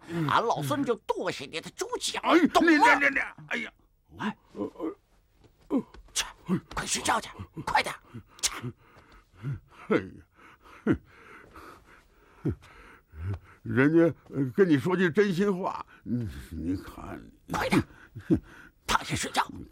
俺老孙就剁下你的猪脚， 哎， 懂吗？ 你，哎呀， 哎，去，快睡觉去，快点！ 哎呀，人家跟你说句真心话，你看， 快点，躺下睡觉。